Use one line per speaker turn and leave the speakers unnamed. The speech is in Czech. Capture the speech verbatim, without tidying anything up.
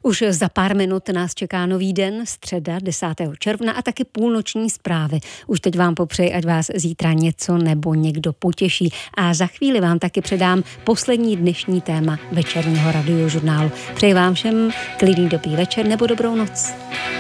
Už za pár minut nás čeká nový den, středa desátého června a taky půlnoční zprávy. Už teď vám popřeji, ať vás zítra něco nebo někdo potěší. A za chvíli vám taky předám poslední dnešní téma večerního radiožurnálu. Přeji vám všem klidný dobrý večer nebo dobrou noc.